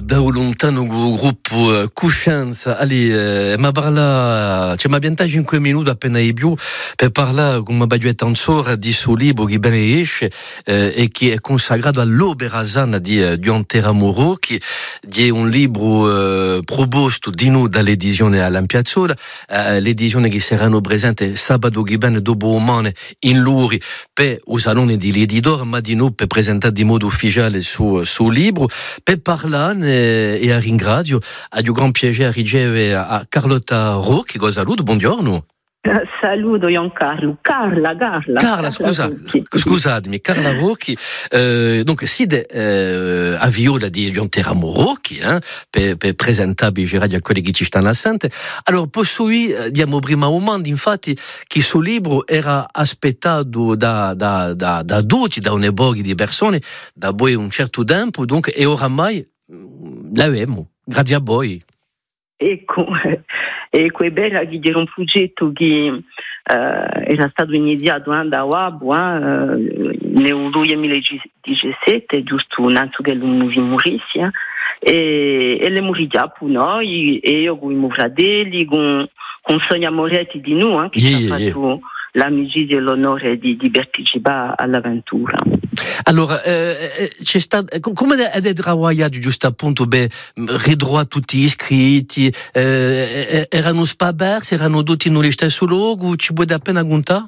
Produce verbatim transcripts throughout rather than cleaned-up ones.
da lontano gruppo Cuscianza. Ali, eh, ma parla, c'è ma bientà cinque minuti appena i più per parlare con una bagietta ancora di suo libro che bene esce eh, e che è consacrato all'Oberazana di Dion Muro, che è un libro eh, proposto di noi dall'edizione All'Ampiazzola, eh, l'edizione che saranno presenti sabato che bene dopo umane in Luri per il salone di l'editore, ma di noi per presentare di modo ufficiale il suo, suo libro. Per parlare e a ringrazio, ha di gran piacere ricevere a Carlotta Rocchi, che saluto, buongiorno. Saluto Giancarlo, Carla, Carla. Carla, scusa, scusatemi, Carla Rocchi, eh, donc siete eh, a Viola di Dion Rocchi, eh, per, per presentare i radio a quelli che ci stanno assente. Allora, posso io, diamo prima un momento, infatti, che suo libro era aspettato da, da, da, da tutti, da un'epoca di persone, da voi un certo tempo, donc, e oramai l'abbiamo, grazie a voi. Ecco, ecco, è bello che era un progetto che eh, era stato iniziato eh, da Wabo eh, nel duemiladiciassette, giusto un anno che lui morisse, e, e le morì già per noi, e io con i miei fratelli, con, con Sonia Moretti di noi, eh, che yeah, ci ha yeah. fatto l'amicizia e l'onore di, di partecipare all'avventura. Allora, eh, c'è stato, come è lavorato giusto appunto per ridroare tutti gli iscritti? Eh, erano spabersi, erano tutti nello stesso luogo? Ci puoi appena raccontare?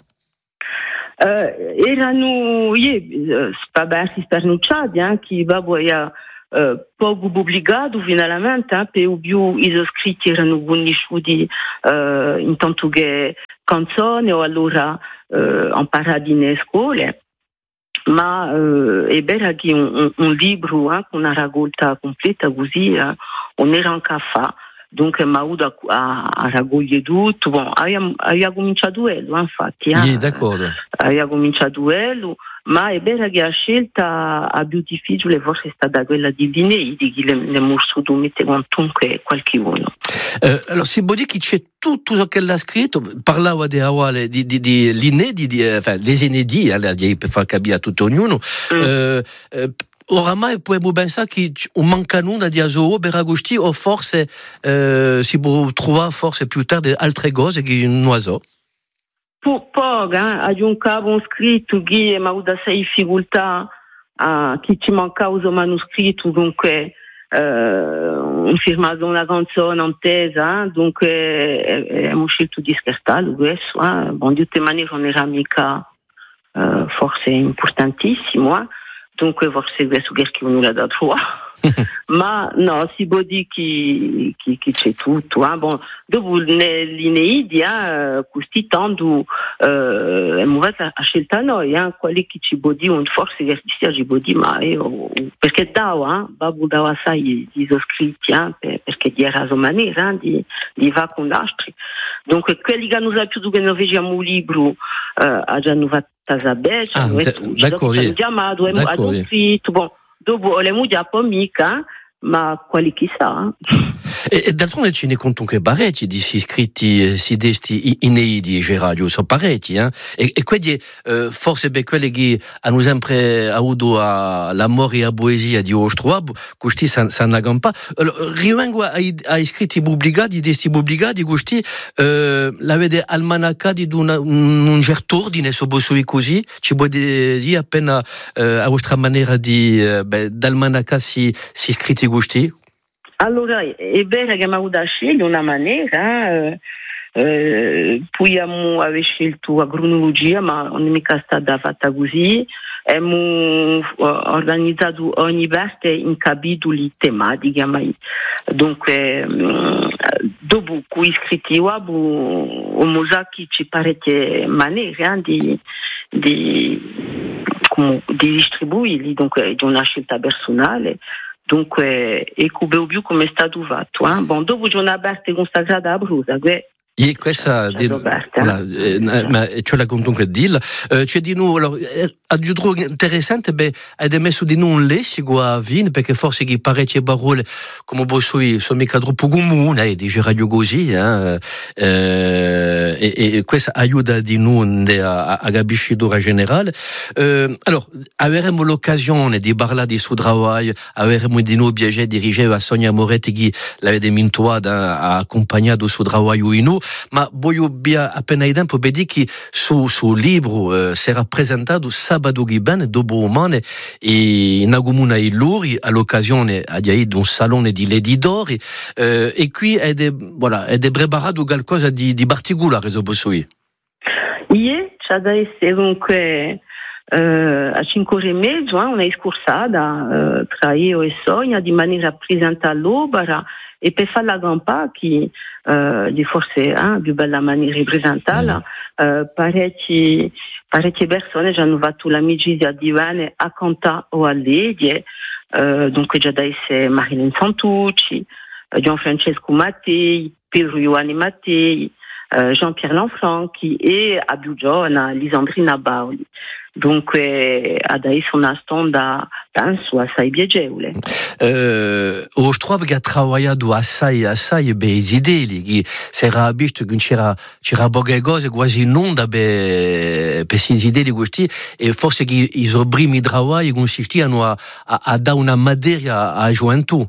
Eh, erano yeah, spabersi spernucciati, eh, che avevano Uh, poco pubblicato finalmente eh, per più i iscritti erano conosciuti uh, intanto che canzoni o allora uh, imparati nelle scuole, ma uh, è vero che un, un, un libro eh, con una raccolta completa così uh, non era un caffè, dunque mi ha avuto a, a raccogliere tutto. Bon, aveva, aveva cominciato quello, infatti eh, yeah, d'accordo. aveva cominciato quello, ma è vero che la scelta a più difficile forse è stata quella di Lineidi, che le, le morso mette quantunque qualcuno. Eh, allora, si può dire che c'è tutto ciò che l'ha scritto, parlava di, di, di, di l'inediti, di, enfin, les inediti, eh, per far capire a tutto ognuno. Mm. Eh, eh, Oramai possiamo pensare che un manca nulla di Azo per Agosti o forse eh, si può trovare forse più tardi altre cose che non so. Poco, eh? Aggiungavo un scritto che mi ha avuto sei difficoltà, uh, che ci mancava un manoscritto, dunque uh, un firmato una canzone intesa, dunque abbiamo scelto di scherzare questo, eh? Bon, di tutte le maniere non era mica uh, forse importantissimo, eh? Dunque forse questo che non l'ha dato, ma no, si può dire che, che, che c'è tutto. Eh? Bon, dopo l'Ineidi, eh, questi tanto eh, abbiamo fatto a scelta noi, eh? Quelli che ci può dire, forse che ci può dire, ma io, perché dava, eh? Babbo dava assai gli iscritti, eh? Perché era la sua maniera eh? di, di va con l'altri. Dunque quelli che hanno saputo che noi facciamo un libro, eh, hanno fatto Tasabè, ah, dopo ci hanno chiamato, hanno scritto, bon, dopo le mudiamo un po' mica, ma quali chissà. E, e d'altronde ce ne conto che parecchi di si iscritti, si desti inediti e radio, sono parecchi, eh? E, e quindi eh, forse per quelli che hanno sempre avuto a, l'amore e la poesia di Ostroabo, questi se ne hanno pas. Allora, rimango ai, ai iscritti pubblicati, desti pubblicati, questi eh, l'avete almanacati di una, un, un certo ordine, so posso così, ci puoi dire appena eh, a vostra maniera di eh, beh, d'almanacare si, si iscritti gusti? Allora, è vero che mi ha avuto a scegliere una maniera, eh, eh, poi abbiamo scelto la cronologia, ma non è mica stata fatta così. Abbiamo organizzato ogni parte in capitoli tematici, ma dunque, dopo che iscritti abbiamo usato ci parecchie maniere di, di, di distribuirli, dunque di una scelta personale. Dunque, ecco più come è stato fatto. Eh? Bon, dopo c'è una parte consacrata a Brusa, che e questa di, la, eh, ma ce la comunque dire eh, c'è di nuovo allora, a di drogo interessante, beh, hai messo di non lessi a Vin, perché forse chi parecchie parole, come posso io, sono mica troppo comune, e dice radio così, eh, eh, e, e questo aiuta di non a, a capisci l'ora generale. Eh, allora, avremo l'occasione di parlare di suo lavoro, avremo di noi piacere di ricevere a Sonia Moretti che l'avete mintuata, ha accompagnato il suo lavoro in noi, ma voglio via appena in tempo per dire che su, su libro eh, si era presentato sabato che bene, dopo umane, e in Agumuna e Luri, all'occasione di un salone di l'editore, eh, e qui è de, voilà, è de preparato qualcosa di, di particolare, se posso dire. Ieri c'è da essere dunque eh, a cinque ore e mezzo, eh, una escursata eh, tra io e Sonia di maniera a presentare l'opera e per fare la gampa che eh, di forse eh, più bella maniera di presentarla, mm. eh, parecchie, parecchie persone già hanno fatto l'amicizia di Ivane a cantare o a leggere, eh, dunque già da essere Marilyn Santucci, Gianfrancesco Mattei, Pedro Ioanni Mattei, Uh, Jean-Pierre Lanfranchi e a Biugiona, Lisandrina Bauli. Dunque, adesso una stonda, penso, assai piacevole. Uh, ho trovato che ha lavorato assai, assai bei idee, che si era visto che c'era, c'era poche cose quasi non da per queste idee di questi, e forse che i suoi primi lavori consistivano a, a, a dare una materia a gioventù.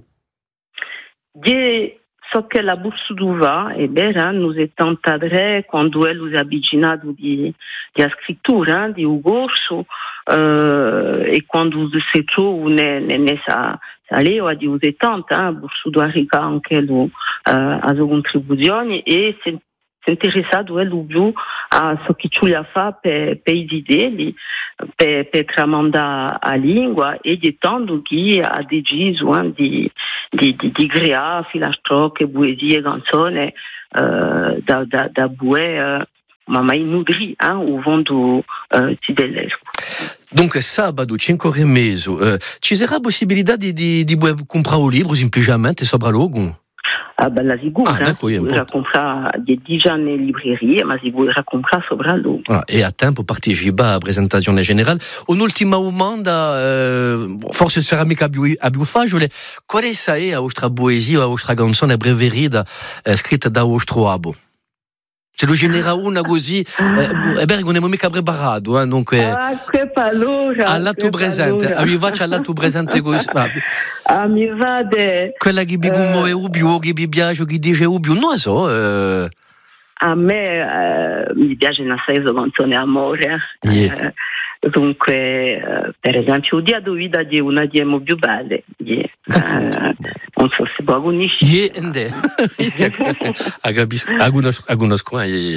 Die So che la Borsa d'Uva e Bera nous est encadré quando elle nous avvicinato di, di scrittura, di un corso, eh, e quando si trova ne, ne, ne sa, saleva di settanta, eh, Borsa d'Uva arriva anche lo, eh, a sue contribuzioni e si è interessato lui più a ciò che ci ha fatto per, per i idee, per, per tramandare la lingua e di tanto che ha deciso eh, di, di, di, di creare filastrocche, poesie, canzoni eh, da, da, da bue, eh, ma mai nutri, eh, o vento eh, tedesco. Dunque sabato cinque ore e mezzo, eh, ci sarà possibilità di, di, di comprare un libro semplicemente sopra logo? Ah, ben, la sicura, ah, si può comprare già nelle librerie, ma si può comprare sopra lui. Ah, e a tempo partecipa alla presentazione generale. Un'ultima domanda, eh, forse sarà mica più, più facile. Qual è la vostra poesia, la vostra canzone preferita eh, scritta da vostro abo? Se lo genera una così, eh, è vero che non è mica preparato, eh, dunque... Ah, che paura! All'atto presente, a mi faccio all'atto presente così. Ah, mi va de... Quella che mi muove uh, più, che mi piace, che dice più, non lo so. Eh. A me eh, mi piace una serie di canzoni amore. Yeah. Eh, dunque, eh, per esempio, il dia do vida di una di emo più belle. Yeah. Eh, non so se può conoscere. Yeah, capisco. A conosco.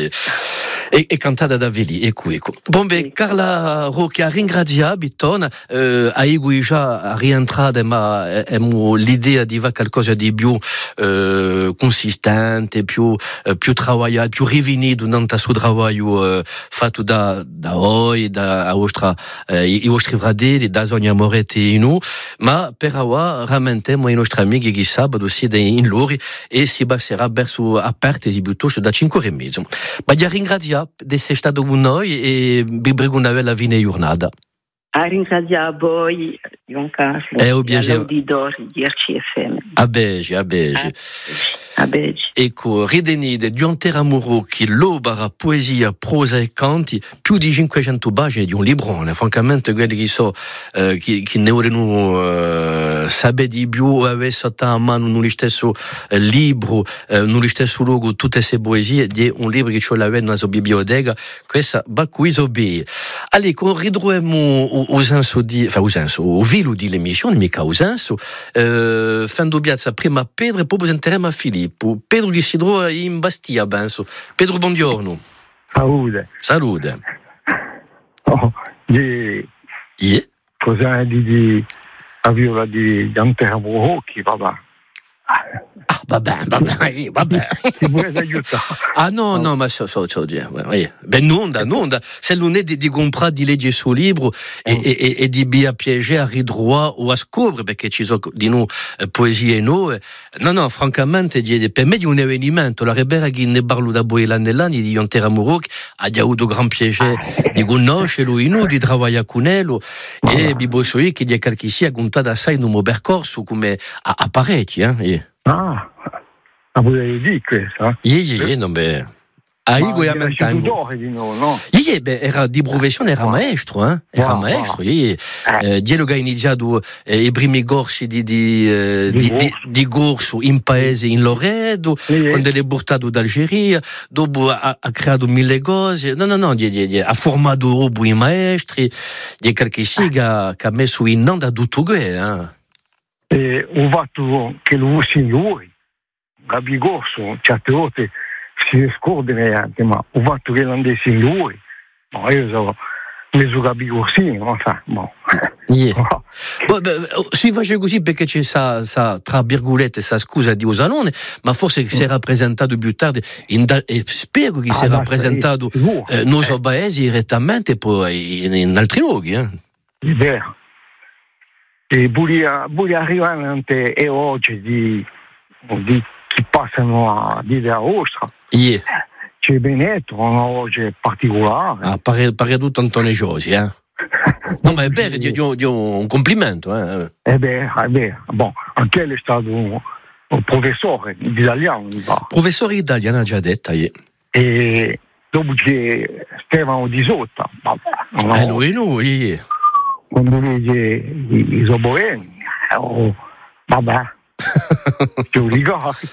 E, e cantata da Veli, ecco, ecco. Bon, beh, Carla Rocca ringrazia Bitton, eh, hai già rientrato, ma abbiamo l'idea di fare qualcosa di più eh, consistente, più, eh, più travagliato, più rifinito nel suo lavoro eh, fatto da, da voi, da vostra, eh, i vostri fratelli, da Sonia Moretti e noi, ma per ora ramentiamo i nostri amici che sabato siete in Lori e si passerà verso aperte piuttosto da cinque ore e mezzo. Ma ti ringrazio di essere stato con noi e vi prego una bella fine giornata. A ringrazio a voi, Don Carlo, e all'auditori di R C F M. A Bege, a Bege. A Bege. Ecco, ridenite di un teramuro che l'opera, poesia, prosa e canti, più di cinquecento pagine di un librone. Francamente, quelli che so, eh, che, che ne vorremmo eh, sapere di più, avesse a mano nello stesso eh, libro, eh, nello stesso luogo, tutte queste poesie, di un libro che ce l'aveva nella sua biblioteca, questa va qui bene. Allora, ritroviamo o senso di, enfin, o senso, o vilo di l'emissione, mica o senso, eh, fando piazza prima Pedro e poi presenteremo a Filippo. Pedro che si trova in Bastia, penso. Pedro, buongiorno. Salute. Salute. Oh, di... Yeah. Cosa di... di la viola di Dante Ramurocchi, papà. Ah, vabbè, vabbè, vabbè. Ti vuoi aiutare? Ah no, no, ma so, so, so, dire, ouais. Ben non, non, c'est l'unité di comprare di legge sul libro e, mm. e, e di via piegere a ridroit o a scoprire, perché ci sono di noi poesie e noi. No, no, francamente, per me è un avvenimento. La rebera che ne parlo da voi l'anno dell'anno, di un terra Muroc, ha avuto gran piacere di conoscerlo, di lavorare con lui, e vi posso dire che di qualche sia contato assai in un percorso come a, a parecchi, eh? Ah, ma potevi dire questo? Ie, ie, non beh. A Igo e a Mentango. Ie, beh, era di professione, era maestro, eh? Era wow, maestro, wow. Ie. Eh, Dielo che ha iniziato eh, i primi corsi di, di, eh, di, di, di corso in paese, in Loreto, ie. Quando è portato d'Algeria, dopo ha, ha creato mille cose. No, no, no, die, die, die, ha formato i maestri, di qualche sì che ha messo in onda tutto questo, eh? E ho fatto che lo usi lui, Gabi Corso, certe volte si scorda neanche, ma ho fatto che l'andessi in lui, ma io so, mi sono capito così, ma fa, ma... Yeah. Beh, beh, si face così perché c'è sa, sa, tra virgolette, sa scusa di Usanone, ma forse mm. si è rappresentato più tardi, in da, e spero che ah, si è rappresentato eh, nei suoi paesi direttamente e poi in, in altri luoghi. Eh. È vero. E Buria, Buria arrivante e oggi di, di chi passano a dire a Ostra. Yeah. C'è Benetto, oggi particolare. Ah, pare, pare tutto Antonio Giosi, eh? No, ma è vero, di, di, di un complimento, eh? È vero, è vero. Bon, anche lui è stato un, un professore di italiano. Professore italiano, ha già detto, yeah. E dopo c'è Stefano Di Sotta. Vabbè, eh, lui, lui, yeah. Quando vede i, i soboreni, oh, vabbè, ci ho ricordo.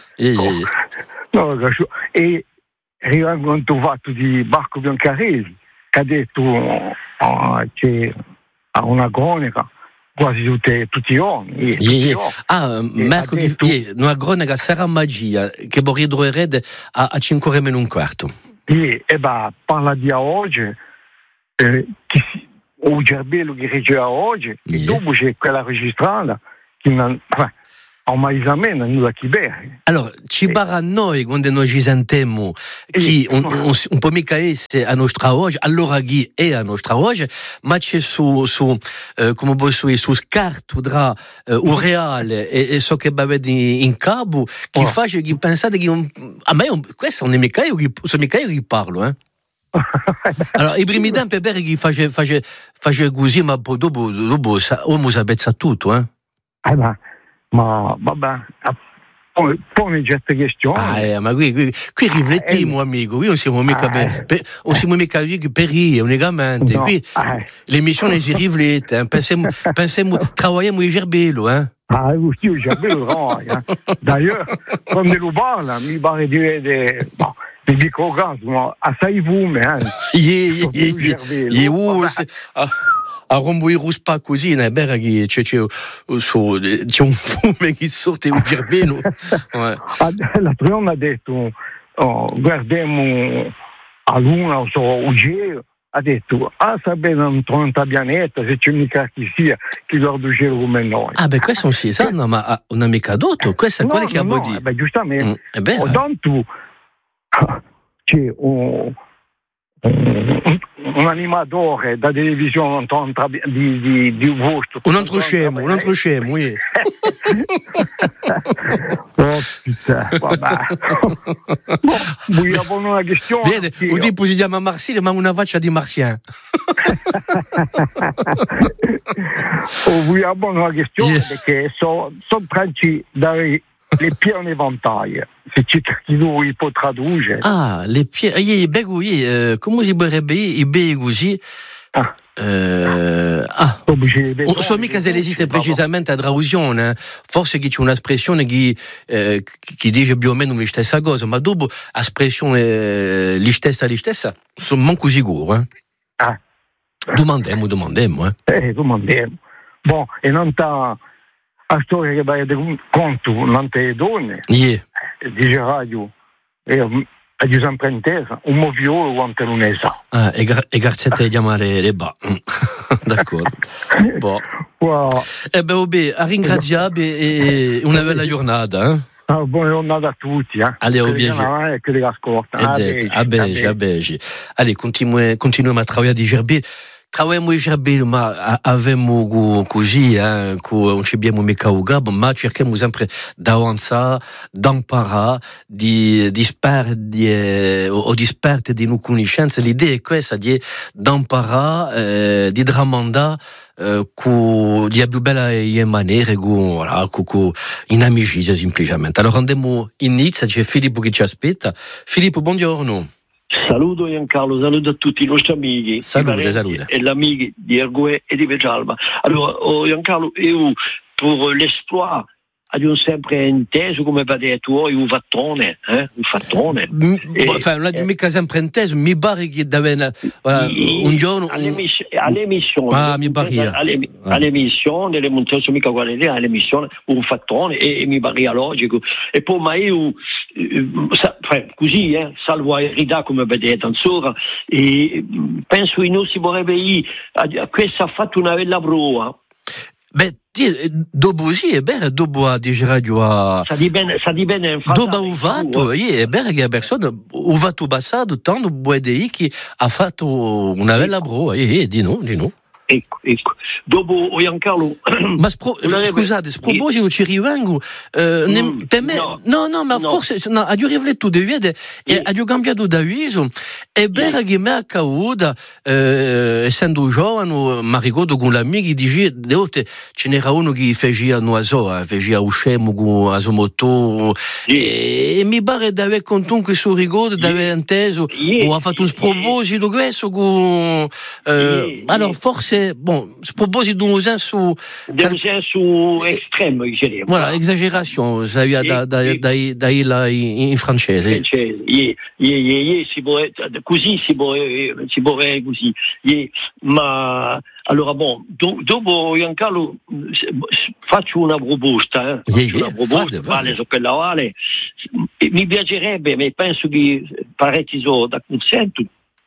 No, e rimango fatto di Marco Biancarelli, che ha detto oh, c'è una cronaca quasi tutte, tutti i giorni. Yeah, yeah. Ah, Marco, detto, yeah, una cronaca sarà magia, che ridroerede a, a cinque ore meno un quarto. Yeah, e beh, parla di oggi, eh, chi si... o Gerbello che reggeva oggi, yeah. E dopo c'è quella registrata che non ha mai esaminato nulla che bene. Allora, ci barra a noi quando noi ci sentiamo che un, un, un po' mica essere a nostra oggi, allora chi è a nostra oggi, ma c'è su, su eh, come posso dire, su scarto tra eh, un reale e, e so che va in, in cabo, che oh. fa che pensate che un, a me un, questo non è mica io che, sono mica io che parlo, eh. Allora, i primi tempi è vero che face, face, face così, ma poi dopo, dopo uno sapezza tutto, eh? Eh ma, ma vabbè, poi pone certe questioni. Ah, eh, ma qui, qui, qui riflettiamo, eh, amico, qui non siamo mica, eh, per, per, non siamo mica per io, unicamente, no, qui eh. L'emissione si riflette, eh? pensiamo, pensiamo, lavoriamo il cervello, eh? Ah, io il cervello, no, eh? D'ailleurs, quando lo parla, mi pare di vedere... No. Ti dico caso, ma assai fume, eh? Ie, ie, ie, a rombo i ruspa così, è vero che c'è, c'è, c'è un fume che sorte un cervello. L'altro giorno ha detto, oh, guardiamo a luna, o so, un giro, ha detto, ah, sapete, non trenta pianeta, se c'è mica chi sia, che guarda il giro come noi. Ah, beh, questo non si sa, no, ma non è mica detto, questo è quello che ha detto. No, beh, giustamente, mm, è vero. Oh, tanto c'è un, un, un animatore da televisione di, di, di vostro. Un altro scemo, un altro scemo, oui. Oh, puttana, vabbè. No, vogliamo una questione. Vede, un tipo si chiama Marsilio, ma una faccia di martien. Oh, vogliamo una questione, yeah. Perché sono so tranci dare le pierre éventail, se c'è chi lui può tradurre. Ah, le pierre, eh, beh, oui, eh, come si vorrebbe i bei così? Ah. Eh, ah, non so mica se esiste precisamente la traduzione, forse che c'è un'espressione che, eh, che dice più o meno la stessa cosa, ma dopo l'espressione eh, la stessa, la stessa, sono manco sicuro. Eh. Ah. Domandiamo, domandiamo. Eh, eh domandiamo. Bon, e non sta la storia che vai a conto, non te donne, yeah. Dice radio, e a di sempre intesa, un moviolo quanto non ne sa. Ah, e, gra- e grazie a te di chiamare le ba. D'accordo. Boh. Wow. Eh beh, vabbè, a ringraziare e una bella giornata. Eh? Ah, buona giornata a tutti. Eh. Allez, au bien. E che li ascoltano. A bege, a bege. Allez, continuiamo, continuiamo a lavorare di Gerbi. Travaiamo in Gerbi, ma avevamo così, eh, non ci abbiamo mica ugato, ma cerchiamo sempre d'avanzare, d'imparare, di, di sper, di, eh, o di sperte di nuove conoscenze. L'idea è questa, di d'imparare, eh, di tramandare, eh, con di più belle maniere, con, voilà, con, con, in amicizia semplicemente. Allora andiamo in inizio, c'è Filippo che ci aspetta. Filippo, buongiorno. Saluto Giancarlo, saluto a tutti i nostri amici, salute, salute. E gli amici di Ergue e di Vegialba. Allora, oh, Giancarlo, io per l'esploit abbiamo sempre inteso, come va detto, il fattrone, eh? il fattrone. Mm, e, enfin, non l'abbiamo mica sempre inteso, mi pare che davvero voilà, un giorno... All'emissione, ah, mi pare, all'emissione, le non so mica quale idea, all'emissione, un fattrone, e, e mi pare logico. E poi, ma io, eh, così, eh, salvo a Erida, come vedete, ancora, e penso che non si vorrebbe ir, questa ha fatto una bella prova. Beh, dopo sì, è vero, dopo a dire radio a... Sa di bene, sa di bene, infatti... Dopo ho fatto, è vero che la persona, ho fatto passato tanto buone che ha fatto una bella prova, e di no, di no. Ecco, ecco. Dopo Giancarlo... Ma spro- scusate, a proposito ci rivengo, eh, mm, ne, per me, no, no, no ma no. forse, no, ho riflettuto di vedere e ho cambiato d'avviso, è vero sì. che mi è accaduto, eh, essendo giovane, mi ricordo con l'amico che diceva, ce n'era uno che faceva nuoso, faceva uscemo con la moto, sì. e, e mi pare di aver contato questo ricordo, di aver inteso, sì. o ha fatto un sproposito questo, con, eh, sì. allora forse bon, a proposito d'un senso... D'un senso estremo, dicevo. Voilà, exagération, ça vient da, da, da, da là in, in francese. Francese, yeah, yeah, yeah, yeah, si può, così si può, si può così. Yeah. Ma, allora, bon, do, dopo Giancarlo faccio una proposta, eh. yeah, yeah, una proposta, fate, vale su quella vale. Mi piacerebbe, ma penso che parecchi sono da consento,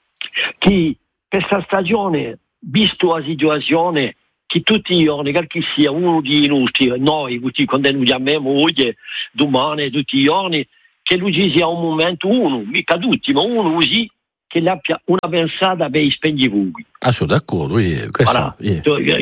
che questa stagione, visto la situazione, che tutti i giorni, che sia uno di noi, noi, quando noi chiamiamo oggi, domani, tutti i giorni, che lui ci sia un momento, uno, mica tutti, ma uno così, che abbia una pensata per i spegnifuochi. Ah, sono d'accordo, io, voilà. yeah.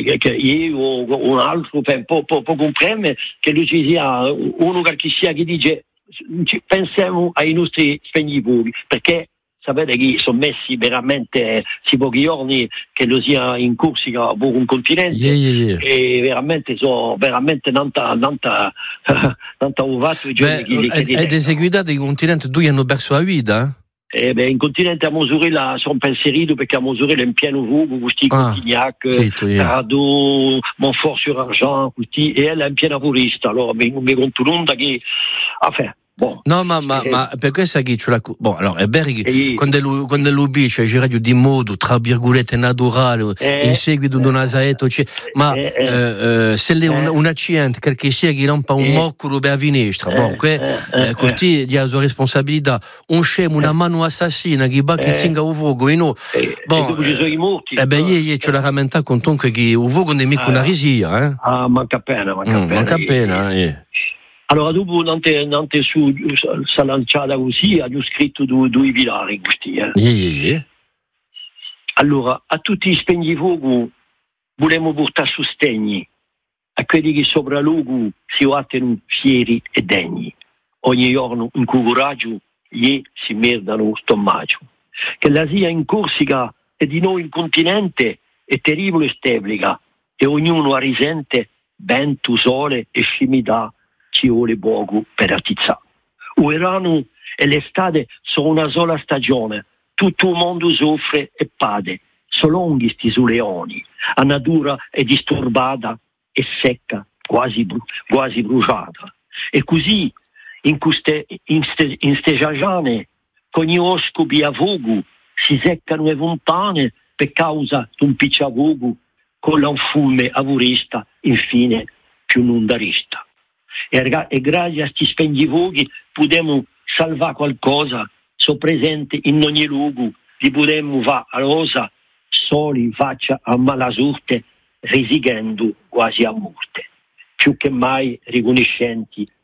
io o un altro per può, può, può comprendere che lui ci sia uno che sia che dice pensiamo ai nostri spegnifuochi, perché sapete che sono messi veramente si pochi giorni che lo sia in Corsica o un continente yeah, yeah, yeah. e veramente sono veramente tanta tanta tanta uvato i giorni beh, che li, ed eseguitate il continente due hanno perso la vita? Eh beh, in continente a Mosurella sono penserito perché a Mosurella è in pieno fuoco, questi ah, Contignac, yeah. Tarado, Montfort-sur-Argent, questi, e ella è in piena foresta, allora mi, mi conto l'onda che enfin, bon. No, ma, ma, eh, ma per questo che c'è la... Bon, allora, è vero che eh, quando lui quando lui dice c'è radio di modo, tra virgolette, naturale, eh, in seguito di una saetta, ma eh, eh, eh, se lei un, un accidente, che sia che rompa un eh, moccolo per la finestra, eh, bon, que, eh, eh, così ha la sua responsabilità. Un scemo, una mano assassina che va che eh, zinga un fuoco, e no. Eh, bon, e dopo ci sono i morti. Eh beh, io c'ho la rammenta con tonque che un fuoco non è mica una risia, eh? Ah, manca appena, manca mm, appena. Manca appena, eh. eh. Allora, dopo Nante, Nante su sa lanciata così, hanno scritto due, due pilari questi. Eh. Yeah, yeah, yeah. Allora, a tutti i spegnifuoco vogliamo portare sostegni a quelli che sopra l'uovo si battono fieri e degni. Ogni giorno in coraggio gli si merdano stomaggio. Che la sia in Corsica e di noi in continente è terribile e steblica e ognuno ha risente vento, sole e scimità. Ci vuole poco per attizzare. Il verano e l'estate sono una sola stagione, tutto il mondo soffre e pade, sono lunghi sti su leoni, la natura è disturbata e secca, quasi, quasi bruciata. E così, in queste in ste, in ste giagiane, con gli oscopi a fuoco, si seccano le fontane per causa di un picciafuoco, con la fume avurista, infine, più non darista. E, e grazie a questi spegnifuochi possiamo salvare qualcosa, so presente in ogni luogo, li potremmo fare a rosa, soli in faccia a mala sorte, risighendo quasi a morte. Più che mai riconoscenti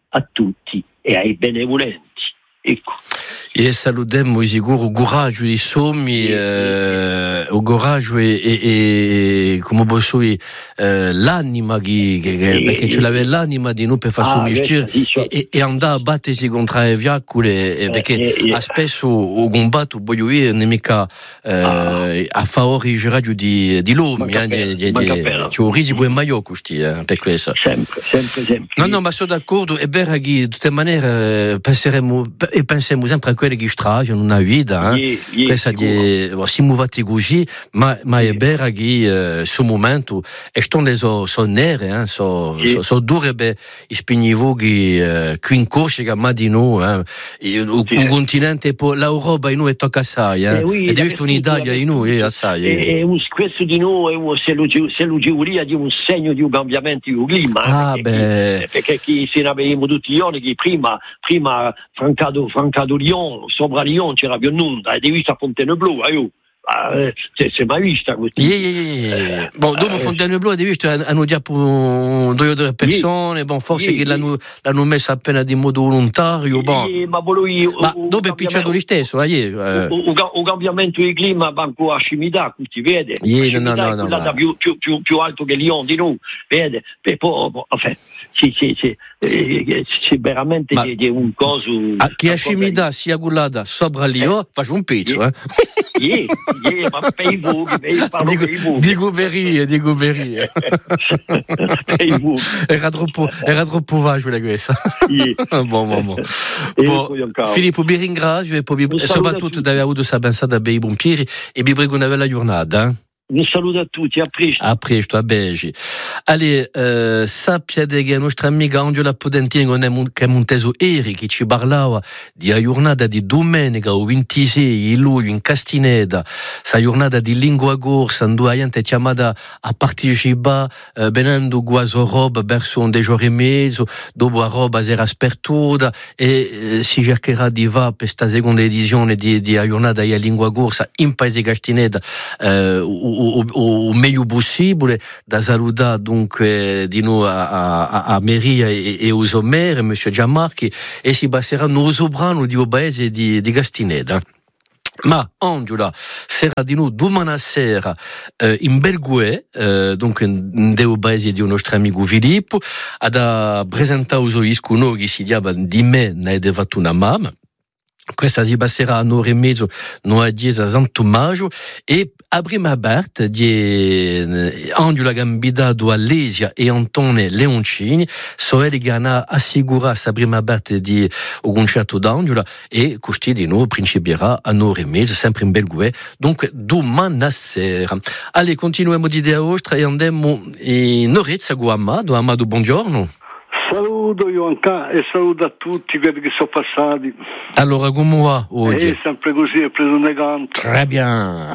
a tutti e ai benevolenti. Ecco. E salutiamo sicuro il coraggio di sommi, eh, il coraggio e, e, e come posso dire, eh, l'anima che, che, che, perché ce l'aveva l'anima di non per fare ah, suo mestiere e, e andare a battersi contro le viacole eh, perché eh, eh, spesso il combatto voglio dire non è mica eh, ah. a favore di, di l'uomo c'è un rischio in maio questi eh, per questo sempre, sempre, sempre no no ma sono d'accordo è vero che di tutte maniere penseremo e pensiamo sempre a quelli che straggiano una vita eh? yeah, yeah, questa di si muovati così ma, ma è vero che su momento e stanno so, so nere eh? so, yeah. so, so dure beh i spignivo che qui in Corsica ma di noi eh? un yeah. continente po- l'Europa in noi tocca assai eh? eh, oui, ed è visto un'Italia in noi assai e, e questo di noi è la giuria di un segno di un cambiamento di clima ah, eh? perché, chi, perché chi se ne avevamo tutti gli anni che prima prima Francado, Francado Lyon sopra Lyon c'era più nulla e devi visto a Fontainebleau eh, io Uh, se, se mai vista questa yeah, yeah, yeah. Bon, dopo uh, Fontainebleau hai visto hanno già due o tre persone yeah, bon, forse yeah, che l'hanno, l'hanno messo appena di modo volontario bon. yeah, ma, lui, ma o, dove è picciato lo stesso yeah. un cambiamento di clima banco a Scimita ti vede yeah, no, no, no, no, più, più, più, più alto che Lyon di noi vede e poi enfin, sì, sì, sì, eh, c'è veramente ma, di, di un coso a chi a Scimita sia gullata sopra Lyon eh, faccio un pezzo yeah. eh yeah. Yeah, ma per i vughi, dico, dico verie, dico verie. Era troppo, era troppo vago la questa. Yeah. Bon, bon, bon. bon. Filippo, vi ringrazio e poi vi, soprattutto di aver avuto questa pensata bei pompieri e vi prego una bella giornata. Un saluto a tutti, a presto. A presto, a Belgi. Allez, uh, sappia che la nostra amica Angela Podentino che è Monteso Eri che ci parlava di una giornata di domenica o ventisei luglio in Castineda, questa giornata di lingua corsa dove la gente è chiamata a partecipare uh, venendo quasi roba verso un giorno e mezzo, dopo la roba sarà spertuta e uh, si cercherà di va per questa seconda edizione di, di una giornata di lingua corsa in paese Castineda uh, O, o, o meglio possibile da salutare dunque di noi a, a, a Meria e, e Usomere, Monsieur Giammarchi e si passeranno uso brano di un paese di, di Castineda. Ma Angela sarà di noi domani sera eh, in Belgue, eh, dunque in due paesi di un nostro amico Filippo, ad presentare uso isco noi che si chiama di me ne è fatto una mamma. Questa si passerà a un'ora e mezzo, non a dieci a San Tommaso, e a prima parte di Angela Gambida a Lesia e Antone Leoncini, sorelle che hanno assicurato questa prima parte di un concerto d'Angela e questo di noi principierà a un'ora e mezzo, sempre in Belgue, dunque domani sera. Allora, continuiamo di idea vostra e andiamo in Orezza con Amado. Amado, buongiorno. Saluto Ionca e saluto a tutti quelli che sono passati. Allora, come va oggi? È sempre così, è preso un canto. Très bien.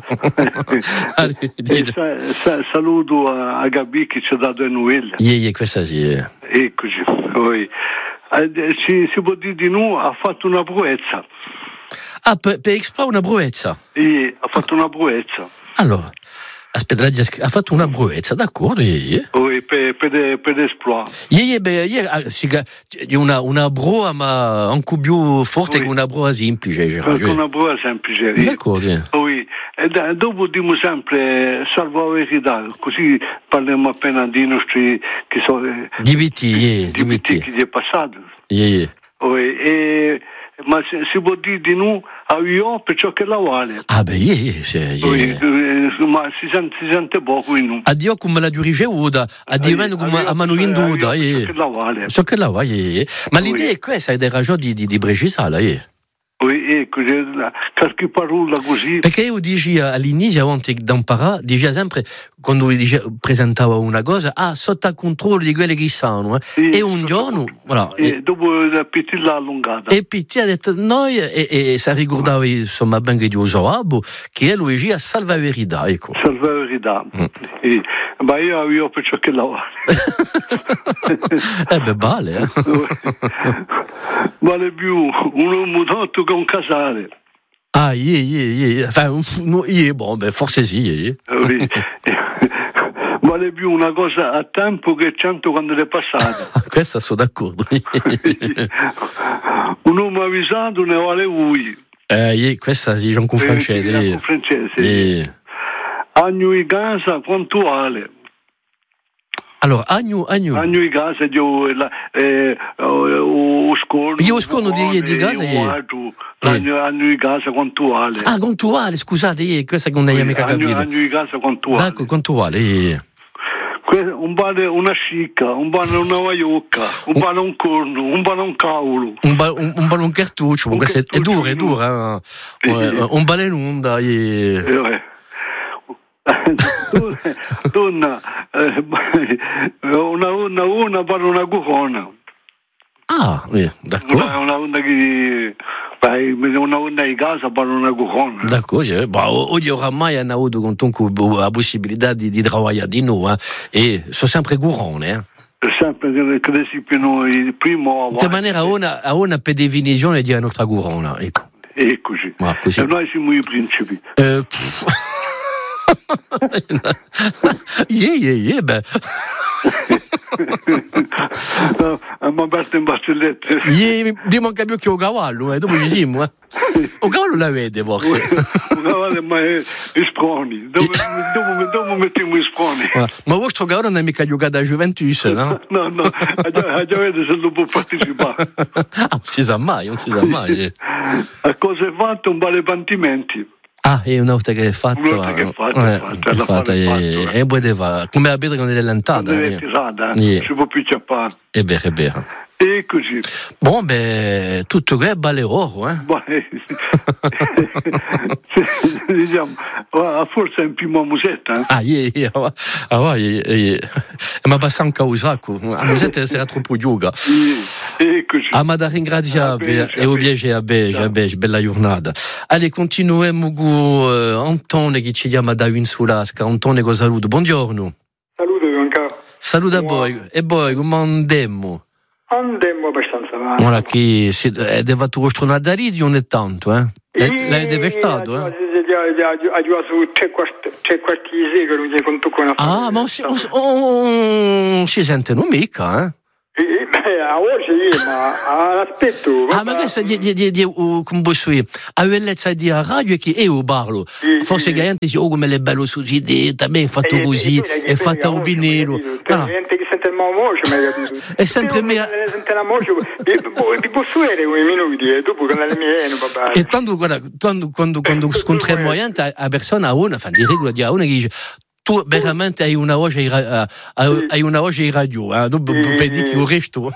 e sa, sa, saluto a, a Gabi che ci ha dato in Noella. Yeah, yeah, questa sì. Yeah. Eccoci. Poi, eh, si, si può dire di noi, ha fatto una proezza. Ah, per, per esplorare una proezza? Sì, ha fatto una proezza. Allora... Aspetta, ha fatto una bruezza, d'accordo? Yeah. Oui, per, per, per esploit. Yeah, yeah, yeah, una, una broa, ma anche più forte oui. Che una broa semplice. Anche una broa semplice. D'accordo. Yeah. Oui. E da, dopo diciamo sempre salva la verità, così parliamo appena di nostri che sono D B T, yeah, D B T che è passato. Yeah, yeah. Oui, e, ma si, si può dire di noi a io per ciò che la vale. Ah beh, yeah, yeah. Oui, ma si sente, si sente poco in noi. Addio come la dirige Uda, addio meno come a Manuin Duda. Ciò che la vale. Ciò che la vale, yeah. Ma oui. L'idea è questa, è del ragione di, di, di precisarla, yeah. Oui, ecco, qualche parola così. Perché io dici all'inizio, avanti da imparare, dice sempre, quando dice, presentava una cosa, ah, sotto controllo di quelli che sanno, eh. Sì, e un giorno, voilà, e, e dopo la P T l'ha allungata. E P T ha detto, noi, e, e si ricordava, insomma, ben che di Usoabo, che lui dice a salva verità, ecco. Salva verità. Mm. E, ma io avevo per ciò che la vale. Eh beh, vale, eh. Vale più un uomo tanto che un casale. Ah, yeah, yeah, yeah. Enfin, no, yeah, bon, ben, forse sì, yeah. Oui. Ma vale più una cosa a tempo che cento quando è passata. Questa sono d'accordo. Un uomo avvisato ne vale lui. Eh, questa si dice con francese. Eh, con francese. Eh. Agno in casa quanto vale? Allora, agno, agno. Agno in casa, io eh, o scorno. Io scorno di, di casa. Agno, agno in casa quanto vale? Ah, quanto vale, scusate, questa che non hai mica capito. Agno in casa quanto vale? D'accordo, quanto vale? Un vale una scicca, un vale una vaiocca, un vale un corno, un vale un cavolo. Un, ba- un, un vale un cartuccio, un cartuccio è duro, è duro. Eh? Eh, un vale in onda. Eh. Eh, donna, eh, una una una vale una cucona. Ah, eh, d'accordo. Una, una onda che una onda di casa vale una cucona. D'accordo, bah, oggi oramai hanno avuto la possibilità di, di lavorare di noi eh? E sono sempre gourmand, eh? Sempre che noi primo di maniera a una, a una per definizione di una nostra gourmand, ecco. Eccoci. Ma così. E noi siamo i principi. Eh, yeah, yeah, yeah, beh. No, ma parte in barzellette. Mi manca più che un cavallo, eh, dopo ci siamo, eh. Un cavallo la vede, forse. Un cavallo, ma è sproni. Dopo, dopo, dopo mettiamo i sproni. Ma, ma vostro cavallo non è mica giocato a Juventus, no? No, no, a già vede se non può partecipare. Ah, non si sa mai, non si sa mai. A cosa è fatto un vale pantimenti. Ah, è una volta che è fatta, una volta che è fatta, eh, fatta, è fatta e, e poi deve, come la vedo quando è lentata, quando è tirata, eh. non si può più ciappare. È vero, è vero. E così. Buon, beh, tutto che è bale oro, eh? Diciamo, forse è un più una musetta, eh? Ah, yeah, yeah, ah, ah, yeah, yeah. Ma passa un causacco, la musetta sarà troppo yoga. E così. Ah, ma da ringraziare e un piacere a Beige, a Beige, bella giornata. Allez, continuiamo con uh, Antone che ci chiama da Insulasca. Antone, con saluto. Buongiorno. Saluto, Ionca. Saluto a voi. E voi, come andemmo? Andemmo abbastanza avanti. Ora che è devato costruire da radio ogni tanto, eh? L'hai devertato, eh? Ha giocato tre quarti di secolo, non conto con una. Ah, ma non si sentono mica, eh? Eh, beh, a oggi, ma all'aspetto. Ah, ma questa di, di, di, di uh, come posso dire, a bellezza di radio che io parlo. Sì, forse che la gente dice, oh, come è bello succedetta, me è fatto così, è fatta un vinero. La gente che sente il mocio, ma è sempre me. Sente la mocio, ti posso vedere un minuti, e dopo con le mie, papà. E tanto, guarda, quando, quando, quando scontriamo gente, a persona a una, fa di regola di a una che dice, tu veramente hai una voce in, uh, hai una voce in radio, eh? Dopo puoi dire che il resto.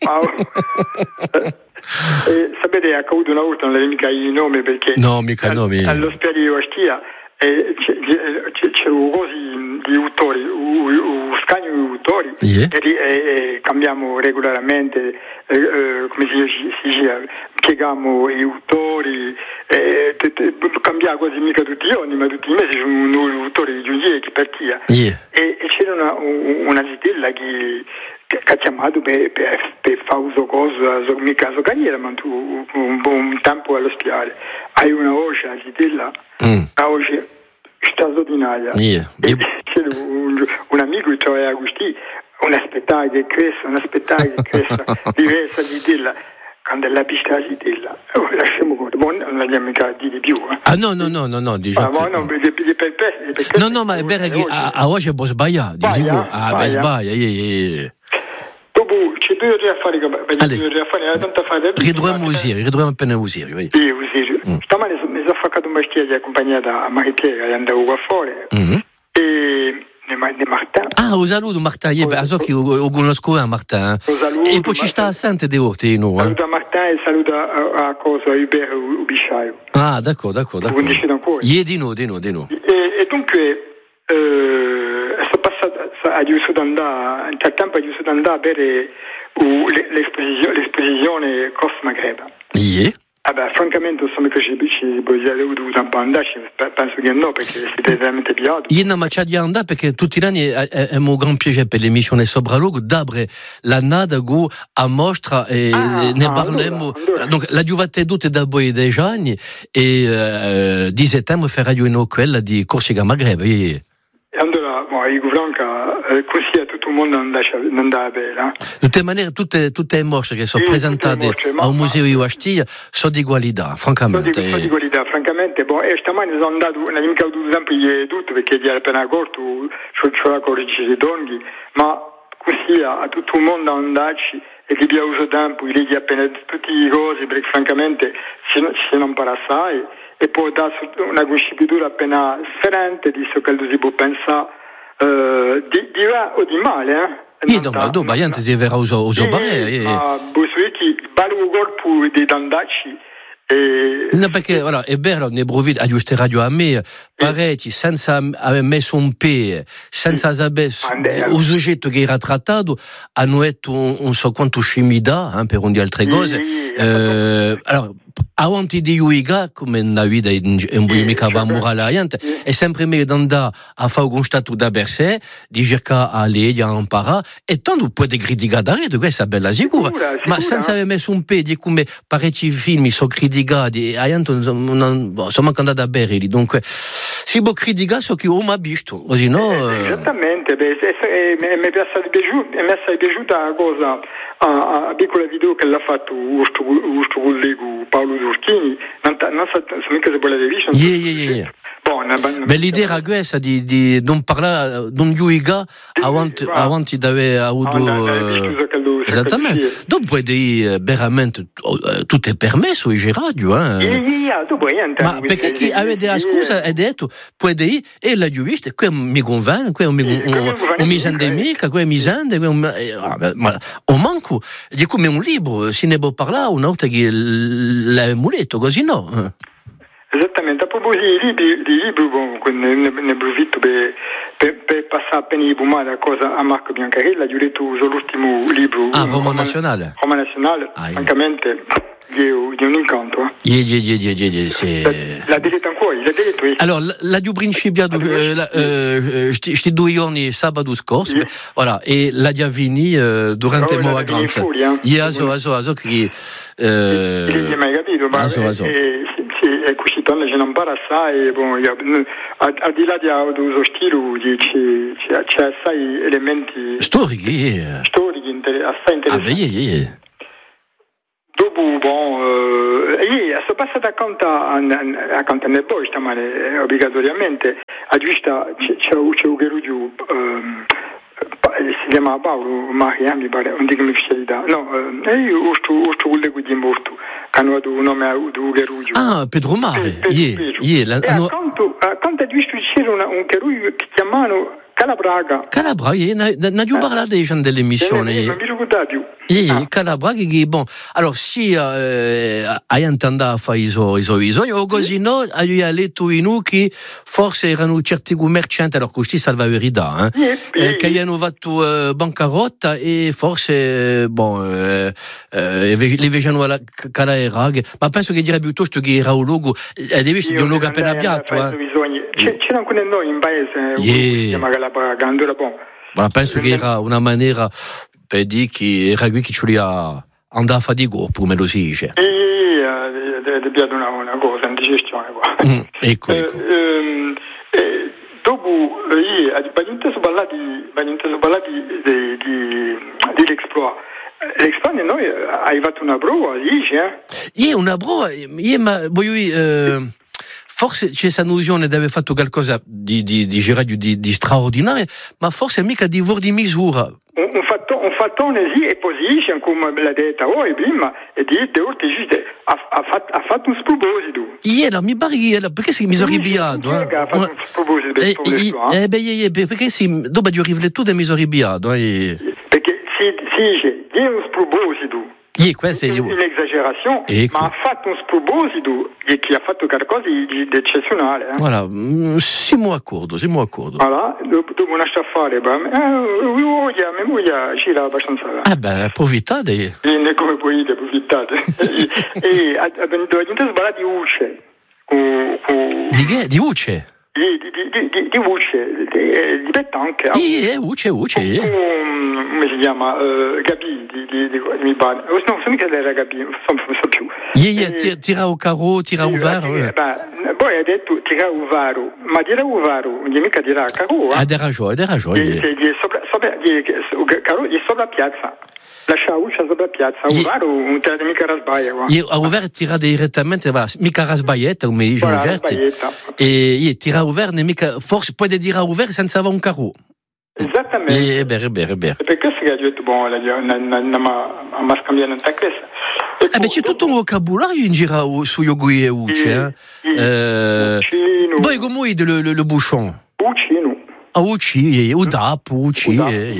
Eh, sapete, è accaduto una volta, non le mica i nomi perché no, mica nomi. All'ospedale di Ostia eh, c'era un così di autori, un scagno di autori, yeah. e, e, e cambiamo regolarmente, eh, eh, come si dice, si dice chiediamo gli autori, eh, cambiamo quasi mica tutti gli anni, ma tutti i mesi c'è un nuovo autore di giungere che partia. Yeah. E, e c'era una, una zitella che che ha chiamato per, per, per fare uso cosa, so, mica so carriera, ma tu un buon tempo all'ospedale. Hai una voce, la zitella, mm. la voce straordinaria. Yeah. E c'è un, un amico che trova a Agustì, una spettacolo che cresce, una spettacolo che cresce, diversa zitella. Quando è la pista la zitella, oh, lasciamo corto, non l'abbiamo mica di più. Eh. Ah no, no, no, no, no, diciamo. Ma no, per, per, per, per, no, no, ma è vero che a, a oggi può sbagliare, di sicuro. Ah, beh, sbaglia, yeah, yeah. Dopo c'è due ore a fare, due ore a fare, tanto a fare. Ridroviamo usire, ridroviamo appena usire. Sì, usire. Mm. Stamane mi sono fatto un mestiere accompagnata a Maripiega e andavo qua fuori. Mm-hmm. E di Martin. Ah, un saluto Martin, io so che lo conosco a Martin. E poi ci sta assente di volte, no? Saluto a Martin e saluto a, a cosa, a Hubert Ubisciaio. Ah, d'accordo, d'accordo. Vous dice ancora? Ie di no, di no, di no. E, e dunque, eh, sono passato a giusto da andare, nel tempo a giusto da andare a vedere l'esposizione, l'esposizione Costa Maghreb. Ie? Ah beh, francamente non so mica ci ho dovuto un po' andarci, penso che no, perché siete veramente piato. Io non mi c'è di andare perché tutti gli anni è, è, è un gran piacere per l'emissione Sobralogo d'abre la nada go a mostra e ah, ne ah, parliamo. Allora, allora. Donc la giovate tutte da voi dei anni e uh, di settembre farà io quella di Corsica Maghreb. E allora, boh, il Franca eh, così a tutto il mondo non andava bene. De tutte maniere, tutte, tutte le mostre che sono sì, presentate mostre, al Museo di Ostiglia sono di qualità, francamente. Sono di, sono di qualità, francamente. Boh, e stamani sono andato, non ho mica avuto tempo di tutto perché era appena corto, c'ho la corrigge di Donghi, ma così a, a tutto il mondo andarci e che abbiamo usato tempo, gli leghi appena tutte le cose, perché francamente se, se non impara assai. E poi dà una concepitura appena differente di ciò che si può pensare eh, di, di va o di male. Eh? Io non do baiante si verrà uso uso bare. Ma Bosuiti il ballo corpo di dandaci. E... No, perché voilà, è vero, ne provvide a giuste radio a me, parecchi, senza aver messo un pe, senza sapere il soggetto che era trattato, hanno detto un, un so quanto scimmità, eh, per un di altre cose. Eh, allora, avanti di Uiga, come una vita in cui mica va morale, è sempre meglio di andare a fare un stato da per sé, di cercare a legge, a imparare, e tanto puoi criticare da rete, questa è bella sicura, ma senza aver messo un pe, di come parecchi film sono criticati, e insomma andati a berli, dunque si può criticare su chi uno ha visto, così no? Esattamente, mi è assai piaciuta la cosa, a piccola video che l'ha fatto questo collega Paolo Zurchini, non so mica se volete visto. Yeah, yeah, yeah. Beh, l'idea era questa di, di non parlare, non giudica avanti, avanti di aver avuto eh, esattamente. Dopo puoi dire veramente tutto è permesso in radio, eh? Ma perché chi aveva la scusa ha detto puoi dire e la giurista qui mi conviene, qui mi mi sente mica, qui mi sente, ma o manco di come un libro si ne può parlare una volta che l'ha muletto così no. Esattamente, a proposito di libri, di libri comunque ne, ne approfitto per, per, per passare appena di pomata cosa a Marco Biancarella, gli ho detto l'ultimo libro. Ah, Roma Nazionale. Roma Nazionale, ah, francamente, di, di un incanto. Eh. Yeah, yeah, yeah, yeah, yeah, c'est... La, la detto ancora, la detto. Eh. Alors, la di principiato, questi due giorni, sabato scorso, yeah. Voilà, e la di avvini uh, durante oh, la Granza. Yeah, aso, aso, aso, che... Uh, non hai mai capito, ma... Aso, aso. Eh, e così torna ce non para assai bon, al di là dello stile c'è, c'è assai elementi storici yeah. storici assai interessanti. Ah, yeah, yeah. Dopo bon eh, sto passato accanto a accanto a voi stamane obbligatoriamente a giusta c'è c'è un geruggio si chiama Paolo Maria mi pare non dico l'ufficialità no e io sto sto collega di morto che hanno dato un nome a un geruggio ah Pedro Mare yeah, yeah, la, e accanto accanto a giusto c'era un geruggio che chiamano Calabraga. Calabraga, n'a giù parlato delle missioni. Non mi ricordo più. E Calabraga che bon, allora sì, eh, hai andato a fare i suoi bisogni, o così no, hai letto in u che forse erano certi commercianti, allora questi salva la verità, eh, eh, che hanno fatto eh, bancarotta e forse, bon, eh, eh, le vegano alla Calabraga, ma penso che direbbe piuttosto che era un logo, e devi essere un logo appena abbiato, eh. C'era anche noi in paese, yeah. Si chiama Calabraga, allora bon. Ma penso che era una maniera per dire che era qui che ci voleva andare a fare di corpo, come lo si dice. Sì, dobbiamo una, una cosa, una digestione qua. Mm, ecco, ecco. Eh, ehm, eh, dopo, abbiamo parlato di, di, di l'exploit. L'exploit, noi hai fatto una prova, dici, eh? Io una prova, io ma voglio dire... Forse c'è questa nozione di aver fatto qualcosa di, di, di, di, di, di straordinario, ma forse mica di vuol di misura. Un, un, fatto, un fattone sì, e position, come l'ha detto voi prima, e di devo dire, ha, ha, fatto, ha fatto un sproposito. Ieri, mi pare che perché si mi sono arrabbiato? Ha fatto un sproposito per questo, eh? Eh, beh, perché si, dopo di riflettuto mi sono arrabbiato. Eh. Perché si, si dice, di un sproposito. Yeah, questa è un'esagerazione, ecco. Ma ha fatto un sproposito e che ha fatto qualcosa di, di eccezionale. Eh? Voilà, siamo d'accordo, siamo d'accordo. Voilà, dopo, dopo una staffare, eh, mia moglie gira abbastanza. Eh beh, approfittate. E come puoi dire, approfittate. e abbiamo sbagliato di Uce. Di che? Di Uce? di di di di voce di, di petanche. Sì, voce, voce. Um, come si chiama? Uh, Gabi di di di mi pare. No, non mica era Gabi, non so più. Sì, e, tira o carro, tira o varo. Eh, poi ha detto tira o varo, ma tira o varo, non è mica tira carro. Ha ragione, ha ragione. Di di sopra sopra di carro di sopra piazza. Lascia uscire sopra piazza, o varo, non te mica rasbaia. Io ho over tira direttamente, va, mica rasbaietta, come dice un getto. E io tira over, mica, forse puoi dire over senza avere un carro. Esattamente. È vero, è vero, è vero. Per questo che ho detto, bon, non mi ha scambiato in questa. Eh beh, c'è tutto un vocabolario in giro su Yogui e Ucce. Poi come è le, le, le bouchon? Uccino. Ah, Ucci, o Dapo, Ucci.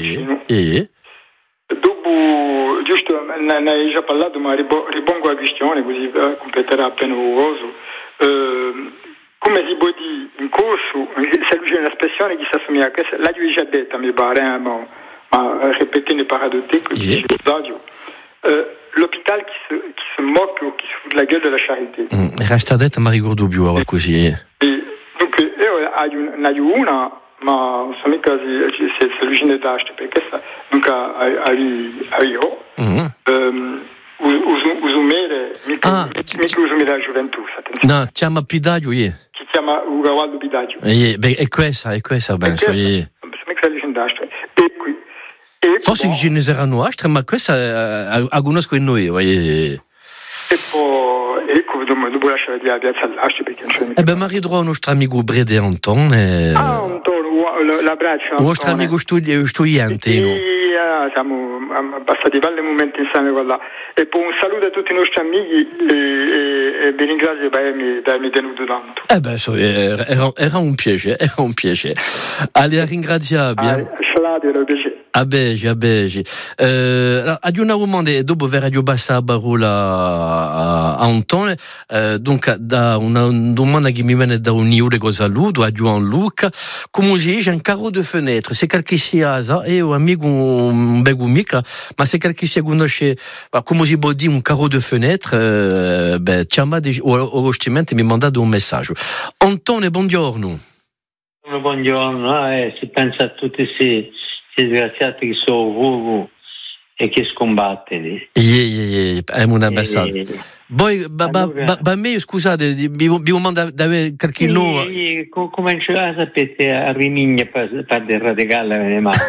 Dopo, giusto, ne hai già parlato, ma ribongo alla questione, così completerà appena uoso. Come si può dire in corso, se lui c'è un'espressione che si assomiglia a questa, l'ha già detta, mi pare, eh, ma, ma répété n'est pas radoté, que yeah. euh, l'hôpital qui se, qui se moque ou qui se fout de la gueule de la charité. Mm, resta detta ma ricordo più ora così. E, dunque, io ne ho una, ma non so mica se, se, se lui ce ne dà, perché sta, dunque, a io, mm-hmm. um, usumere, mica, mica usumere la gioventù, attenzione. No, chiama Pidaggio, yeah. Si chiama Ugavaldo Pidaggio. Yeah, beh, è questa, è questa, penso, yeah. E qui. E forse poi, ce ne saranno altre, ma questa uh, la conosco in noi, yeah. E poi, ecco, dopo lasciare di la piazza all'Asce, perché non c'è mica. Eh beh, ma ridrò il nostro amico Brede Anton. Eh... Ah, Anton, l'abbraccio. Il nostro amico studi- studiante. Sì, no? ah, siamo passati belli momenti insieme con là. E poi un saluto a tutti i nostri amici e, e, e vi ringrazio per avermi, per avermi tenuto tanto. Eh beh, so, era, era un piacere, era un piacere. Allora, ringraziabile. Ah, era un piacere. A Bege, a Bege. Uh, ad una domanda, dopo Radio Bassa Barola a Anton, uh, donc da una domanda che mi viene da un Iule Gosaludo, a Gianluca, come si dice, un carro de fenêtre, se qualche sia sa, e un amico, un bel amico, ma se qualche sia conosce, come si può dire un carro de fenêtre, uh, beh, chiama o, o stimamente mi manda un messaggio. Anton, buongiorno. Buongiorno, eh, si pensa a tutti questi disgraziati che sono ovunque e che scombattono. Yeah, yeah, yeah. È una bella. Poi, ma me scusate, vi manda da avere qualche nome. Comincio a sapere a rimigna per per radicale le mani.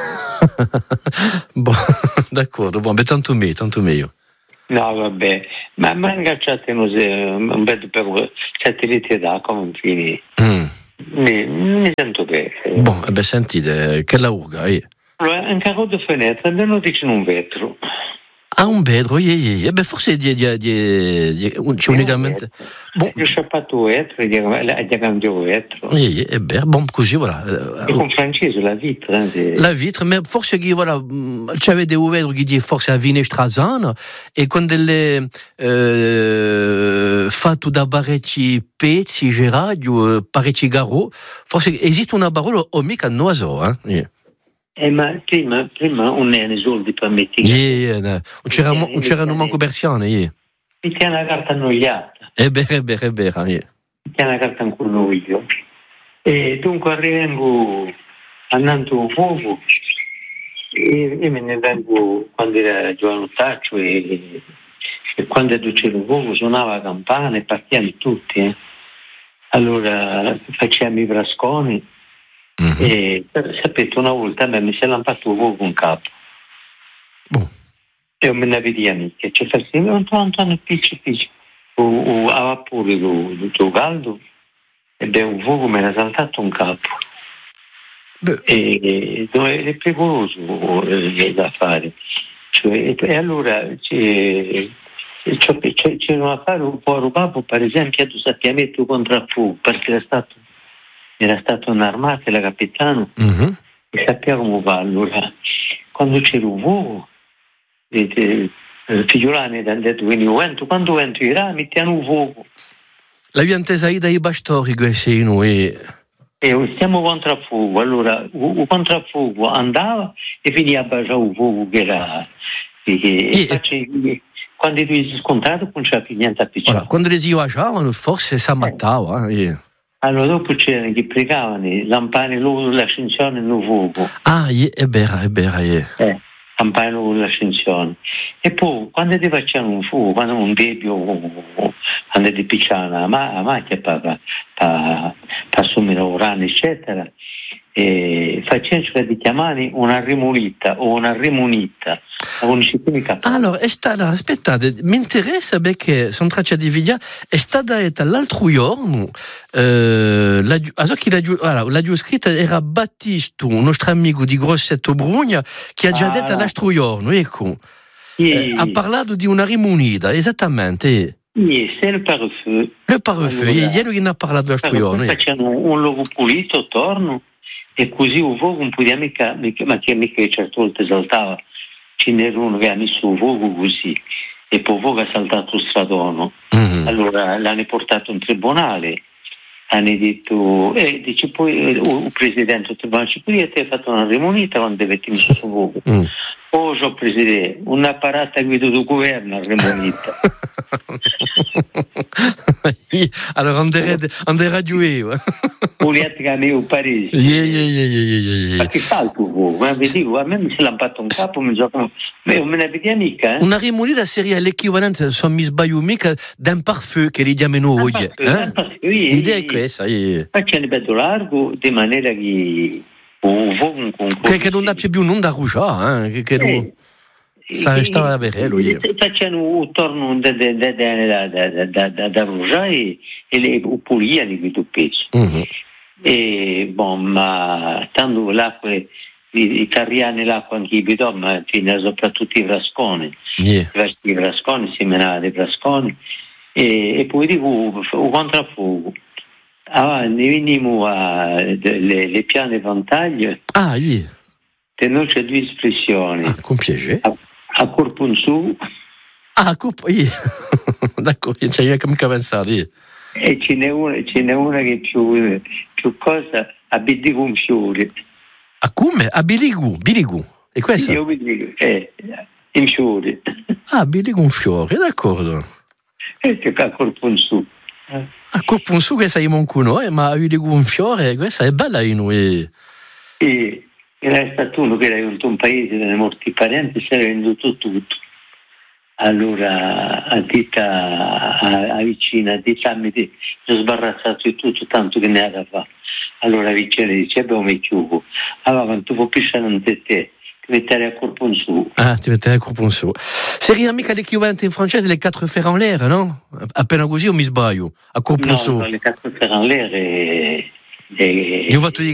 D'accordo, buon, tanto me, tanto meglio. No, vabbè, ma mi ingaggiate un bel per satellite d'acqua, infine. Mm. Mi, mi sento bene. Bon, eh beh, sentite, che la urga, eh. Un carro di finestra, non dice un vetro. Ah, un vetro, yeah, yeah. Eh beh, forse di, di, di, di, c'è unicamente. Bon. Io ho fatto vetro, gli ha cambiato vetro. Yeah, yeah, eh beh, bon, così, voilà. E con francese, la vitre. Eh, la vitre, ma forse che, voilà, c'aveva dei vetri che dice forse a Vinestrasana, e quando le eh, fatto da parecchi pezzi, Gerardo, parecchi garro, forse esiste una parola o mica non so, eh? Yeah. Eh, ma prima, prima non erano i soldi per mettere. Yeah, yeah, non c'era, non c'erano manco persiane, yeah. Mi tiene la carta annoiata. È vero, è vero, è vero, yeah. Mi tiene la carta in colloglio. E dunque arrivo andando a fuoco e, e me ne vengo quando era giovanottaccio e, e quando c'era il fuoco suonava la campana e partivano tutti. Eh. Allora facevamo i frasconi. Mm-hmm. E sapete, una volta a me mi si è lampato un fuoco in capo. Oh. E me ne vedi amiche, ci faceva un Antonio picci picci, o a vapore del tuo caldo, ed è un fuoco me l'ha saltato in capo. Beh. E è pericoloso eh, da fare. Cioè, e allora c'è, c'è, c'è, c'è un affare un po' rubato, per esempio, tu sappiamo contro il fuoco, perché era stato era stato un'armata la capitano, mm-hmm. E sappiamo come va. Allora, quando c'era un fuoco, il figliolano è andato a vento, quando vento irà, mettiamo un fuoco. La via intesa dai bastori, questi noi. E stiamo contro il fuoco, allora, il contraffuoco andava e finiva a baciare il fuoco che era. Che, e, e, quando tu sei scontrato, non c'era più niente a picciare. Quando le si baciavano, forse si ammattava. Eh. Allora dopo c'erano che pregavano, lampare l'ascensione nel fuoco. Ah, è vero, è vero. Eh, lampare l'ascensione. E poi quando ti facciamo un fuoco, quando un debito, quando ti picciano la macchina per assumere urano, eccetera, e facciamo di chiamare una rimulita o una rimunita. Allora, è stata, aspettate, mi interessa perché sono traccia di video, è stata l'altro giorno, eh, la, la, la, la scritta era Battisto, un nostro amico di Grosseto Brugna, che ha già ah, detto l'altro giorno, ecco, sì. eh, ha parlato di una rimunita, esattamente. Sì, c'est le pare-feu. Le pare-feu, allora, ieri che ne ha parlato l'altro giorno. Facciamo un logo pulito attorno e così un fuoco un po' di amica, ma che mica certe volte saltava. Ce n'era uno che ha messo un fuoco così e poi fuoco ha saltato il stradone. Mm-hmm. Allora l'hanno portato in tribunale, hanno detto, e eh, dice poi il presidente del tribunale ci può dire, te hai fatto una rimonita quando avete messo su fuoco. Mm. Oh, so presidente, una parata guida del governo a rimonita. Allora on deve raggiungere. Volete che a Parigi? Yeah, yeah, yeah, yeah, yeah. Ma che fa il tuo fuoco? Ma vi dico, a me mi si è lampato un capo, mi gioco, ma me ne vedi mica, eh? Una rimonita seria l'equivalente, se mi sbaglio mica, d'un parfum che li chiamano oggi. L'idea è questa. Facciamo bello largo, di maniera che che, che non ha più non da rugiare, eh? che, che non... Eh, sa restare a verello. Facciano attorno da, da, da, da, da, da, da rugiare e le puliano di tutto peso. Mm-hmm. E bon, ma tanto l'acqua, i italiani l'acqua anche i bidò, ma soprattutto i frasconi. Yeah. I frasconi, si menava dei frasconi e, e poi dico un contraffuoco. Ah, ne veniamo alle le piane vantaggio. Ah, sì. E non c'è due espressioni. Ah, con piacere. A, a corpo in su. Ah, a corpo, sì. D'accordo, c'è io che mi pensato, sì. E ce n'è una, ce n'è una che è più, più cosa, a biligu un fiore. A come? A biligu, biligu. E questo? Io biligu, eh, in fiore. Ah, biligu un fiore, d'accordo. E che a corpo in su. A corpo in su questa è moncuno, eh, ma a biligu un fiore, questa è bella in noi. E era stato uno che era venuto un paese, erano morti parenti, si era venduto tutto. Allora a dita a, a vicina, a dita mi ha sbarrazzato di tutto, tanto che ne ha da fare. Allora vicina dice, abbiamo mi chiudo. Allora quando tu puoi pisciare un te, ti mettere a corpo in su. Ah, ti mettere a corpo in su. Seria mica l'equivalente in francese le quatre fers en l'air, no? Appena così o mi sbaglio? A corpo in su. No, le quatre fers en l'air è... Io ho fatto